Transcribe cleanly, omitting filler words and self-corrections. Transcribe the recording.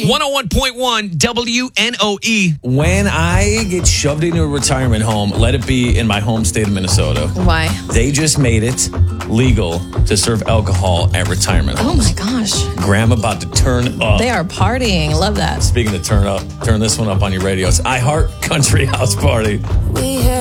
101.1 WNOE. When I get shoved into a retirement home, let it be in my home state of Minnesota. Why? They just made it legal to serve alcohol at retirement Oh homes. my gosh. Graham about to turn up. They are partying. Love that. Speaking of turn up, turn this one up on your radio. It's iHeart Country House Party. We